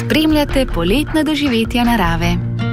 Spremljate poletna doživetja narave.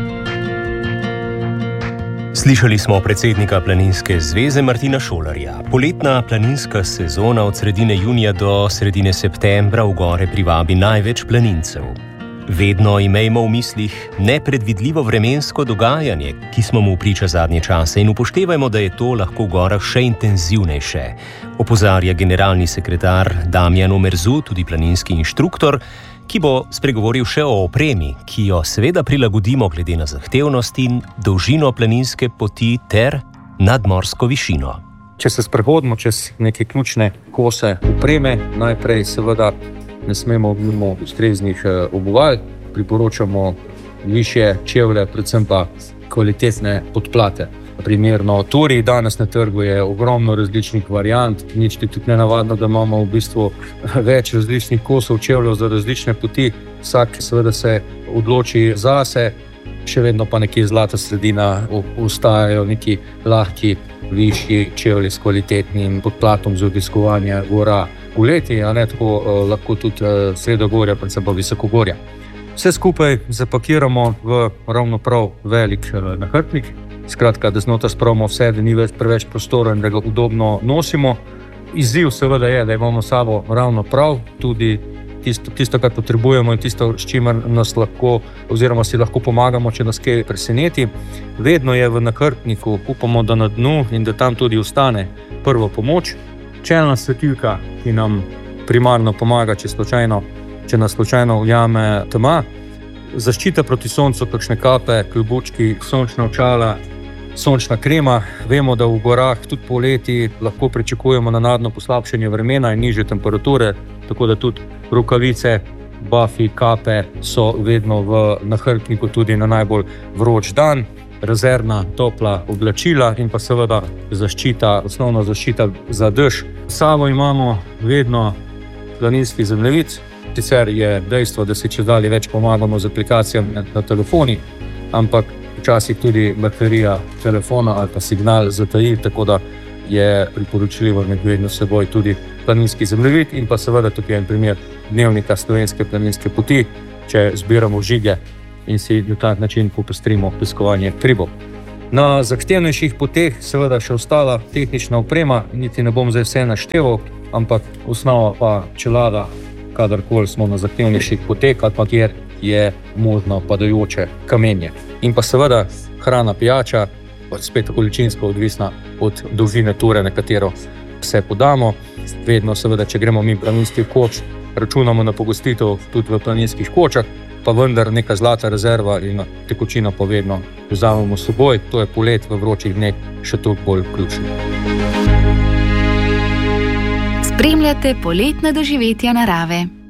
Slišali smo predsednika Planinske zveze Martina Šolarja. Poletna planinska sezona od sredine junija do sredine septembra v gore privabi največ planincev. Vedno imejmo v mislih nepredvidljivo vremensko dogajanje, ki smo mu priča zadnje čase, in upoštevajmo, da je to lahko v gorah še intenzivnejše, opozarja generalni sekretar Damjan Omerzu, tudi planinski inštruktor, ki bo spregovoril še o opremi, ki jo seveda prilagodimo glede na zahtevnost in dolžino planinske poti ter nadmorsko višino. Če se sprehodimo čez neke ključne kose opreme, najprej seveda ne smemo mimo ustreznih obuval, priporočamo višje čevlje, predvsem pa kvalitetne podplate. Primerno turi, danes na trgu je ogromno različnih variant, nič ti tudi nenavadno, da imamo v bistvu več različnih kosov čevljev za različne poti. Vsak seveda se odloči zase, še vedno pa nekje zlata sredina, ostajajo neki lahki, višji čevlji s kvalitetnim podplatom za obiskovanje gora v leti, a ne tako lahko tudi sredogorja, predvsem pa visokogorja. Vse skupaj zapakiramo v ravno prav velik nahrbtnik. Skratka, da znotraj spravimo vse, da ni več preveč prostora in da ga udobno nosimo. Izziv seveda je, da imamo s sabo ravno prav tudi tisto, kar potrebujemo in tisto, s čimer nas lahko oziroma si lahko pomagamo, če nas kaj preseneti. Vedno je v nahrbtniku, upamo, da na dnu in da tam tudi ostane prva pomoč. Čelna svetilka, ki nam primarno pomaga, če nas slučajno ujame tema. Zaščita proti soncu, kakšne kape, klobučki, sončna očala, sončna krema. Vemo, da v gorah tudi poleti lahko pričakujemo nenadno poslabšanje vremena in nižje temperature, tako da tudi rokavice, bafi, kape so vedno v nahrbtniku tudi na najbolj vroč dan. Rezervna topla oblačila in pa seveda osnovna zaščita za dež. S sabo imamo vedno planinski zemljevid. Sicer je dejstvo, da si čedalje več pomagamo z aplikacijami na telefoni, ampak včasih tudi baterija telefona ali pa signal zataji, tako da je priporočljivo imeti vedno s seboj tudi planinski zemljevid in pa seveda tukaj je en primer dnevnika slovenske planinske poti, če zbiramo žige in si na tak način popestrimo obiskovanje hribov. Na zahtevnejših poteh seveda še ostala tehnična oprema, niti ne bom zdaj vse našteval, ampak osnova pa čelada, kadarkoli smo na zahtevnejših poteh ali pa kjer je možno padajoče kamenje. In pa seveda hrana, pijača, spet količinsko odvisna od dolžine ture, na katero se podamo. Vedno seveda, če gremo mi planinski koč, računamo na pogostitev tudi v planinskih kočah, pa vendar neka zlata rezerva in tekočina pa vedno vzamemo s seboj. To je polet v vročih dneh še toliko bolj ključno. Spremljate poletna doživetja narave.